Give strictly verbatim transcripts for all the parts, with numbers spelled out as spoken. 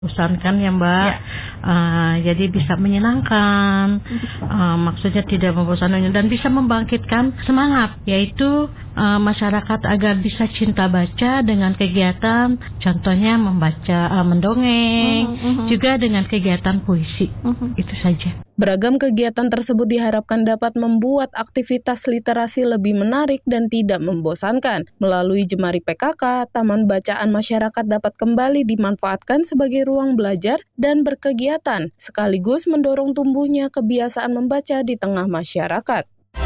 Bosankan ya Mbak, ya. Uh, jadi bisa menyenangkan, uh, maksudnya tidak membosankan dan bisa membangkitkan semangat, yaitu uh, masyarakat agar bisa cinta baca dengan kegiatan, contohnya membaca, uh, mendongeng, uh-huh, uh-huh. juga dengan kegiatan puisi, uh-huh. itu saja. Beragam kegiatan tersebut diharapkan dapat membuat aktivitas literasi lebih menarik dan tidak membosankan. Melalui Jemari P K K, Taman Bacaan Masyarakat dapat kembali dimanfaatkan sebagai ruang belajar dan berkegiatan, sekaligus mendorong tumbuhnya kebiasaan membaca di tengah masyarakat.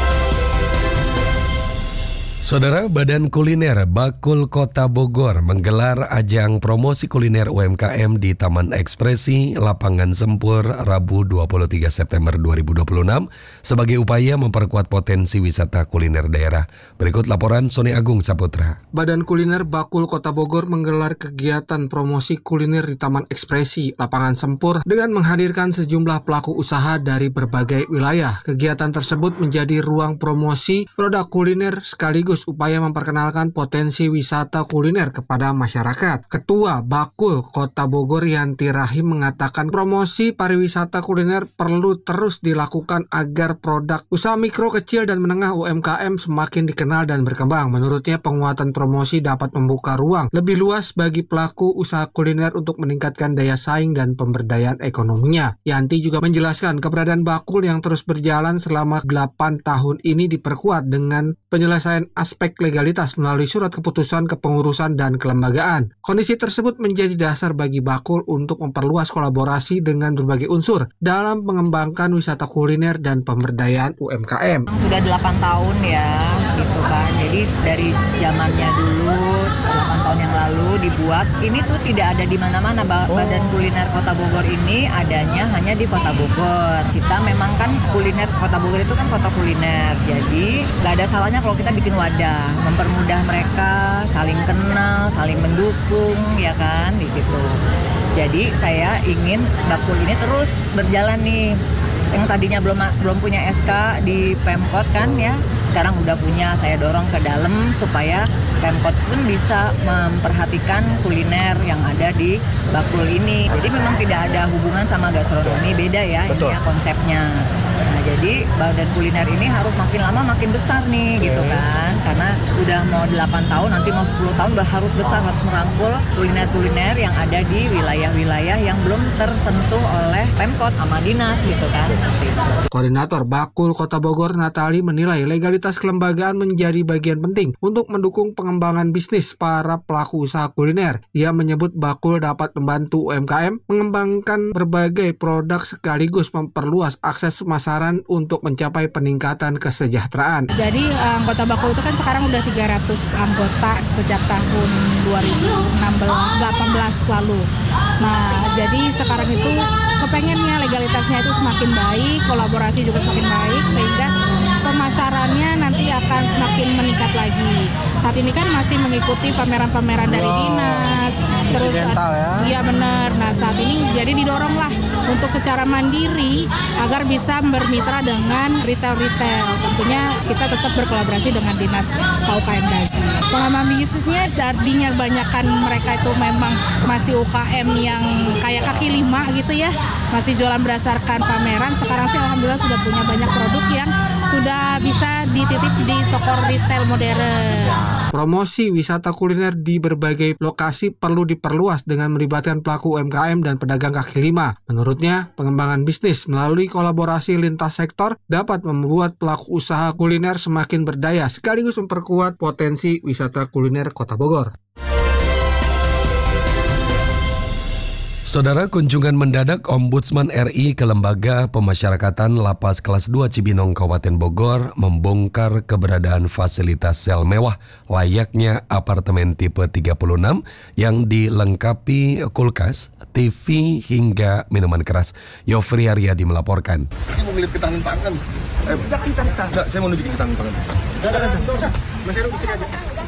Saudara, Badan Kuliner Bakul Kota Bogor menggelar ajang promosi kuliner U M K M di Taman Ekspresi Lapangan Sempur Rabu dua puluh tiga September dua ribu dua puluh enam sebagai upaya memperkuat potensi wisata kuliner daerah. Berikut laporan Sony Agung Saputra. Badan Kuliner Bakul Kota Bogor menggelar kegiatan promosi kuliner di Taman Ekspresi Lapangan Sempur dengan menghadirkan sejumlah pelaku usaha dari berbagai wilayah. Kegiatan tersebut menjadi ruang promosi produk kuliner sekaligus upaya memperkenalkan potensi wisata kuliner kepada masyarakat. Ketua Bakul Kota Bogor Yanti Rahim mengatakan promosi pariwisata kuliner perlu terus dilakukan agar produk usaha mikro, kecil, dan menengah U M K M semakin dikenal dan berkembang. Menurutnya penguatan promosi dapat membuka ruang lebih luas bagi pelaku usaha kuliner untuk meningkatkan daya saing dan pemberdayaan ekonominya. Yanti juga menjelaskan keberadaan Bakul yang terus berjalan selama delapan tahun ini diperkuat dengan penyelesaian aspek legalitas melalui surat keputusan kepengurusan dan kelembagaan. Kondisi tersebut menjadi dasar bagi Bakul untuk memperluas kolaborasi dengan berbagai unsur dalam mengembangkan wisata kuliner dan pemberdayaan U M K M. Sudah delapan tahun ya, gitu kan. Jadi dari zamannya dulu, delapan tahun yang lalu dibuat. Ini tuh tidak ada di mana-mana. Badan Kuliner Kota Bogor ini adanya hanya di Kota Bogor. Kita memang kan kuliner Kota Bogor itu kan kota kuliner. Jadi nggak ada salahnya kalau kita bikin wadah, mempermudah mereka saling kenal, saling mendukung, ya kan, gitu. Jadi saya ingin Bakul ini terus berjalan nih. Yang tadinya belum belum punya S K di Pemkot kan ya, sekarang udah punya. Saya dorong ke dalam supaya Pemkot pun bisa memperhatikan kuliner yang ada di Bakul ini. Jadi memang tidak ada hubungan sama gastronomi, beda ya. Betul. Ini ya konsepnya. Nah, jadi badan kuliner ini harus makin lama makin besar nih, okay. gitu kan. Karena udah mau delapan tahun, nanti mau sepuluh tahun udah harus besar, harus merangkul kuliner-kuliner yang ada di wilayah-wilayah yang belum tersentuh oleh Pemkot sama dinas, gitu kan. Koordinator Bakul Kota Bogor Natali menilai legalitas kelembagaan menjadi bagian penting untuk mendukung pengembangan bisnis para pelaku usaha kuliner. Ia menyebut Bakul dapat membantu U M K M mengembangkan berbagai produk sekaligus memperluas akses pemasaran untuk mencapai peningkatan kesejahteraan. Jadi anggota Bakul itu kan sekarang udah tiga ratus anggota sejak tahun dua ribu delapan belas lalu. Nah, jadi sekarang itu kepengennya legalitasnya itu semakin baik, kolaborasi juga semakin baik, sehingga pemasarannya nanti akan semakin meningkat lagi. Saat ini kan masih mengikuti pameran-pameran dari wow. dinas, terus ya? Iya benar. Nah saat ini jadi didoronglah untuk secara mandiri agar bisa bermitra dengan retail-retail. Tentunya kita tetap berkolaborasi dengan dinas K U K M Dagi. Pengalaman bisnisnya tadinya kebanyakan mereka itu memang masih U K M yang kayak kaki lima gitu ya, masih jualan berdasarkan pameran. Sekarang sih alhamdulillah sudah punya banyak produk yang sudah bisa dititip di toko retail modern. Promosi wisata kuliner di berbagai lokasi perlu diperluas dengan melibatkan pelaku U M K M dan pedagang kaki lima. Menurutnya, pengembangan bisnis melalui kolaborasi lintas sektor dapat membuat pelaku usaha kuliner semakin berdaya sekaligus memperkuat potensi wisata kuliner Kota Bogor. Saudara, kunjungan mendadak Ombudsman R I ke Lembaga Pemasyarakatan Lapas Kelas dua Cibinong Kabupaten Bogor membongkar keberadaan fasilitas sel mewah layaknya apartemen tipe tiga puluh enam yang dilengkapi kulkas, T V hingga minuman keras. Yofri Haryadi melaporkan. Ini mau ngeliat ketahanan pangan. Eh, saya mau nunjukin ketahanan pangan. Enggak, enggak, enggak usah. Mas Heru, aja.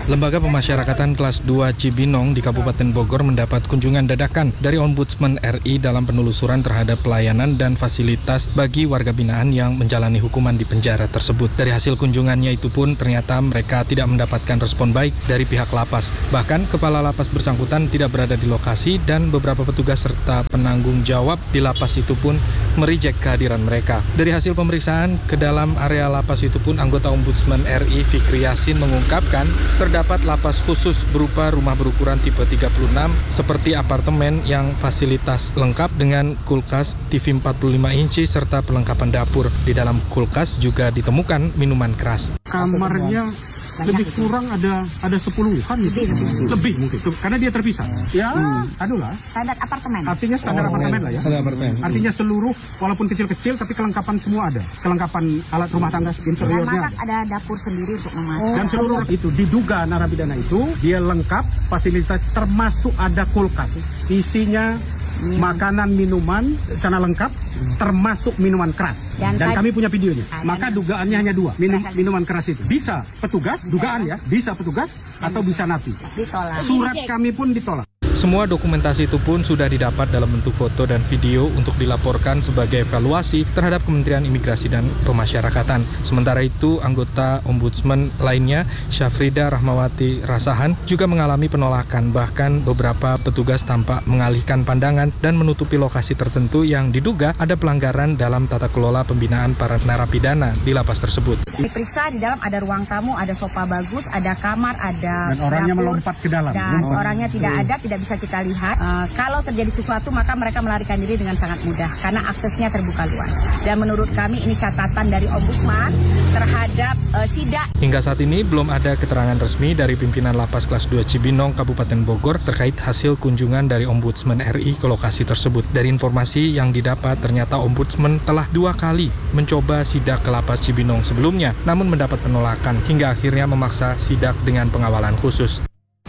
Lembaga Pemasyarakatan Kelas dua Cibinong di Kabupaten Bogor mendapat kunjungan dadakan dari Ombudsman R I dalam penelusuran terhadap pelayanan dan fasilitas bagi warga binaan yang menjalani hukuman di penjara tersebut. Dari hasil kunjungannya itu pun ternyata mereka tidak mendapatkan respon baik dari pihak lapas. Bahkan kepala lapas bersangkutan tidak berada di lokasi dan beberapa petugas serta penanggung jawab di lapas itu pun merijek kehadiran mereka. Dari hasil pemeriksaan ke dalam area lapas itu pun anggota Ombudsman R I Fikri Yasin mengungkapkan terdapat lapas khusus berupa rumah berukuran tipe tiga puluh enam seperti apartemen yang fasilitas lengkap dengan kulkas, T V empat puluh lima inci serta perlengkapan dapur. Di dalam kulkas juga ditemukan minuman keras. Kamarnya lebih kurang ada ada sepuluhan gitu. Lebih, lebih mungkin. Tuh, karena dia terpisah. Ya, hmm. adulah. Standar apartemen. Artinya standar oh, apartemen lah ya. Standar apartemen. Artinya seluruh walaupun kecil-kecil tapi kelengkapan semua ada. Kelengkapan alat rumah tangga interiornya. Dan ada dapur sendiri untuk memasak. Oh. Dan seluruh itu diduga narapidana itu dia lengkap fasilitas termasuk ada kulkas. Isinya Hmm. makanan, minuman, sana lengkap, termasuk minuman keras. Dan, Dan kami punya videonya. Maka dugaannya hanya dua, minum, minuman keras itu. Bisa petugas, dugaan ya, bisa petugas atau bisa napi. Ditolak. Surat kami pun ditolak. Semua dokumentasi itu pun sudah didapat dalam bentuk foto dan video untuk dilaporkan sebagai evaluasi terhadap Kementerian Imigrasi dan Pemasyarakatan. Sementara itu, anggota Ombudsman lainnya, Syafrida Rahmawati Rasahan, juga mengalami penolakan. Bahkan beberapa petugas tampak mengalihkan pandangan dan menutupi lokasi tertentu yang diduga ada pelanggaran dalam tata kelola pembinaan para narapidana di lapas tersebut. Diperiksa di dalam ada ruang tamu, ada sofa bagus, ada kamar, ada dan orangnya dapur, melompat ke dalam. Dan oh. orangnya tidak ada, tidak bisa kita lihat. Uh, kalau terjadi sesuatu maka mereka melarikan diri dengan sangat mudah karena aksesnya terbuka luas. Dan menurut kami ini catatan dari Ombudsman terhadap uh, sidak. Hingga saat ini belum ada keterangan resmi dari pimpinan Lapas Kelas dua Cibinong Kabupaten Bogor terkait hasil kunjungan dari Ombudsman R I ke lokasi tersebut. Dari informasi yang didapat ternyata Ombudsman telah dua kali mencoba sidak ke Lapas Cibinong sebelumnya, namun mendapat penolakan hingga akhirnya memaksa sidak dengan pengawalan khusus.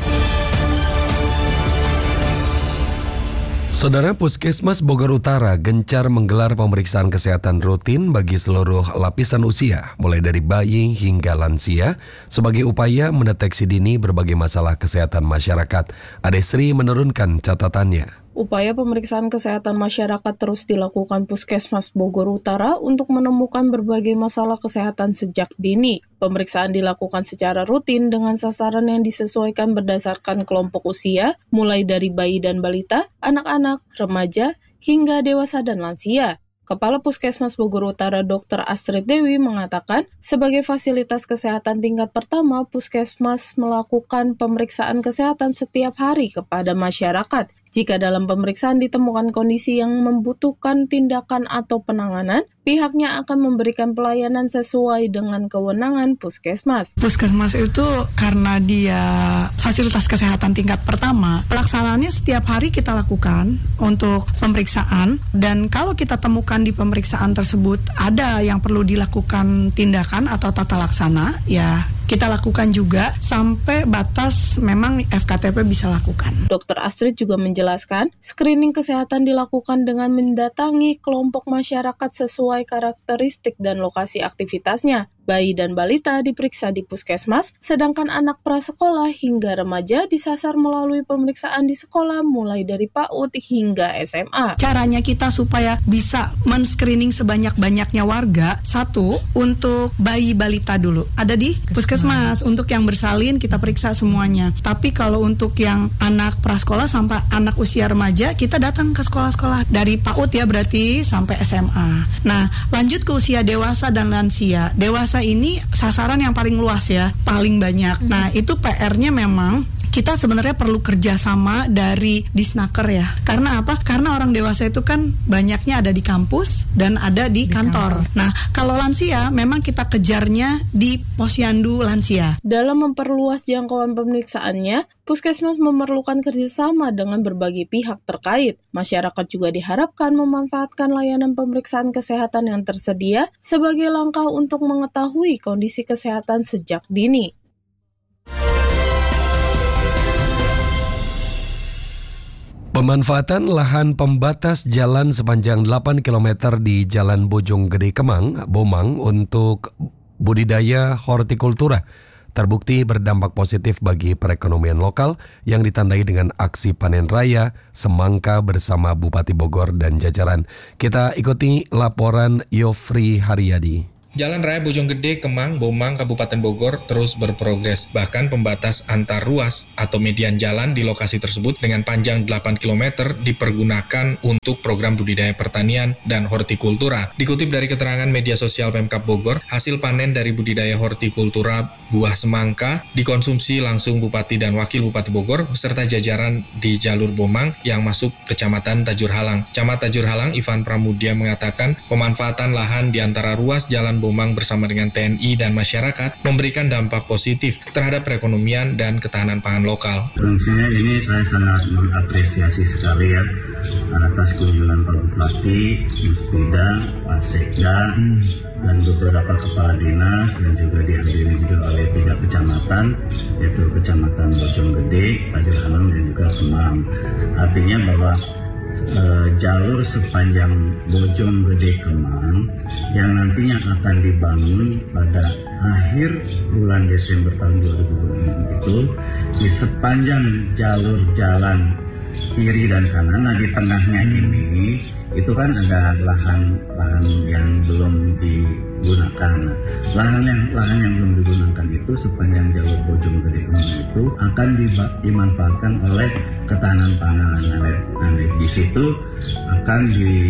Saudara, Puskesmas Bogor Utara gencar menggelar pemeriksaan kesehatan rutin bagi seluruh lapisan usia, mulai dari bayi hingga lansia, sebagai upaya mendeteksi dini berbagai masalah kesehatan masyarakat. Adesri menurunkan catatannya. Upaya pemeriksaan kesehatan masyarakat terus dilakukan Puskesmas Bogor Utara untuk menemukan berbagai masalah kesehatan sejak dini. Pemeriksaan dilakukan secara rutin dengan sasaran yang disesuaikan berdasarkan kelompok usia, mulai dari bayi dan balita, anak-anak, remaja, hingga dewasa dan lansia. Kepala Puskesmas Bogor Utara Dokter Astrid Dewi mengatakan, sebagai fasilitas kesehatan tingkat pertama, Puskesmas melakukan pemeriksaan kesehatan setiap hari kepada masyarakat. Jika dalam pemeriksaan ditemukan kondisi yang membutuhkan tindakan atau penanganan, pihaknya akan memberikan pelayanan sesuai dengan kewenangan Puskesmas. Puskesmas itu karena dia fasilitas kesehatan tingkat pertama, pelaksanaannya setiap hari kita lakukan untuk pemeriksaan, dan kalau kita temukan di pemeriksaan tersebut ada yang perlu dilakukan tindakan atau tata laksana, ya kita lakukan juga sampai batas memang F K T P bisa lakukan. Dokter Astrid juga menjelaskan, screening kesehatan dilakukan dengan mendatangi kelompok masyarakat sesuai karakteristik dan lokasi aktivitasnya. Bayi dan balita diperiksa di Puskesmas, sedangkan anak prasekolah hingga remaja disasar melalui pemeriksaan di sekolah mulai dari PAUD hingga S M A. Caranya kita supaya bisa men-screening sebanyak-banyaknya warga, satu, untuk bayi balita dulu. Ada di Puskesmas, untuk yang bersalin kita periksa semuanya. Tapi kalau untuk yang anak prasekolah sampai anak usia remaja, kita datang ke sekolah-sekolah dari PAUD ya berarti sampai S M A. Nah, lanjut ke usia dewasa dan lansia. Dewasa ini sasaran yang paling luas ya, paling banyak. Nah, itu P R-nya memang kita sebenarnya perlu kerjasama dari Disnaker ya. Karena apa? Karena orang dewasa itu kan banyaknya ada di kampus dan ada di, di kantor. kantor. Nah, kalau lansia memang kita kejarnya di posyandu lansia. Dalam memperluas jangkauan pemeriksaannya, Puskesmas memerlukan kerjasama dengan berbagai pihak terkait. Masyarakat juga diharapkan memanfaatkan layanan pemeriksaan kesehatan yang tersedia sebagai langkah untuk mengetahui kondisi kesehatan sejak dini. Pemanfaatan lahan pembatas jalan sepanjang delapan kilometer di Jalan Bojonggede Kemang, Bomang untuk budidaya hortikultura terbukti berdampak positif bagi perekonomian lokal yang ditandai dengan aksi panen raya semangka bersama Bupati Bogor dan jajaran. Kita ikuti laporan Yofri Haryadi. Jalan Raya Bojonggede, Kemang, Bomang, Kabupaten Bogor terus berprogres. Bahkan pembatas antar ruas atau median jalan di lokasi tersebut dengan panjang delapan kilometer dipergunakan untuk program budidaya pertanian dan hortikultura. Dikutip dari keterangan media sosial Pemkab Bogor, hasil panen dari budidaya hortikultura buah semangka dikonsumsi langsung Bupati dan Wakil Bupati Bogor beserta jajaran di jalur Bomang yang masuk Kecamatan Tajur Halang. Camat Tajur Halang, Ivan Pramudia mengatakan pemanfaatan lahan di antara ruas jalan Bomang bersama dengan T N I dan masyarakat memberikan dampak positif terhadap perekonomian dan ketahanan pangan lokal. Tentunya ini saya sangat mengapresiasi sekali ya atas kunjungan Pak Bupati, Mas Bidang, Pak Sekda, dan beberapa kepala dinas dan juga dihadiri juga oleh tiga kecamatan, yaitu Kecamatan Bojonggede, Tajur Halang dan juga Kemang. Artinya bahwa Uh, jalur sepanjang Bojonggede Kemang yang nantinya akan dibangun pada akhir bulan Desember tahun dua ribu dua puluh enam itu di sepanjang jalur jalan kiri dan kanan. Nah, di tengahnya ini itu kan ada lahan-lahan yang belum digunakan. Nah, lahan yang lahan yang belum digunakan itu sepanjang jalur Bojonggede Kemang itu akan dimanfaatkan oleh ketahanan pangan. Nah, di situ akan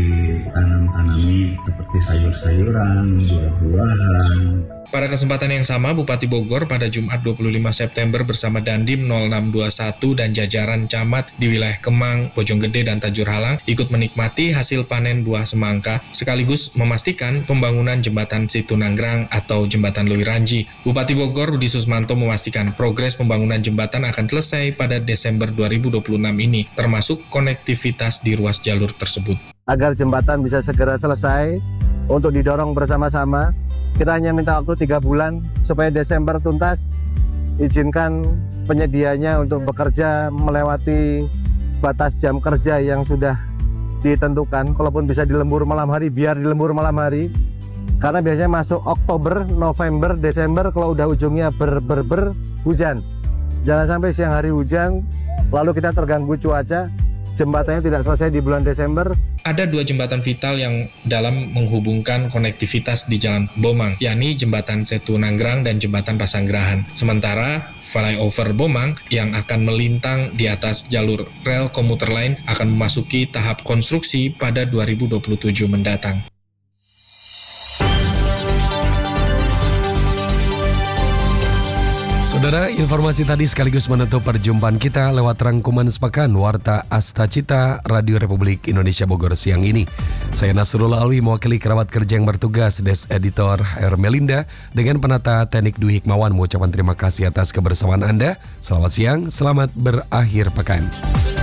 ditanam-tanami seperti sayur-sayuran, buah-buahan. Pada kesempatan yang sama, Bupati Bogor pada Jumat dua puluh lima September bersama Dandim nol enam dua satu dan jajaran camat di wilayah Kemang, Bojonggede, dan Tajur Halang ikut menikmati hasil panen buah semangka sekaligus memastikan pembangunan jembatan Situnanggrang atau jembatan Lewi Ranji. Bupati Bogor Rudi Susmanto memastikan progres pembangunan jembatan akan selesai pada Desember dua ribu dua puluh enam ini, termasuk konektivitas di ruas jalur tersebut. Agar jembatan bisa segera selesai untuk didorong bersama-sama, kita hanya minta waktu tiga bulan supaya Desember tuntas. Izinkan penyedianya untuk bekerja melewati batas jam kerja yang sudah ditentukan. Kalaupun bisa di lembur malam hari, biar di lembur malam hari. Karena biasanya masuk Oktober, November, Desember kalau udah ujungnya ber-ber-ber hujan. Jangan sampai siang hari hujan, lalu kita terganggu cuaca. Jembatannya tidak selesai di bulan Desember. Ada dua jembatan vital yang dalam menghubungkan konektivitas di Jalan Bomang, yakni Jembatan Situnanggrang dan Jembatan Pasanggerahan. Sementara flyover Bomang yang akan melintang di atas jalur rel komuter lain akan memasuki tahap konstruksi pada dua ribu dua puluh tujuh mendatang. Saudara, informasi tadi sekaligus menutup perjumpaan kita lewat rangkuman sepekan Warta Astacita Radio Republik Indonesia Bogor siang ini. Saya Nasrullah Alwi mewakili kerabat kerja yang bertugas, Des Editor Hermelinda, dengan penata teknik Dwi Hikmawan mengucapkan terima kasih atas kebersamaan Anda. Selamat siang, selamat berakhir pekan.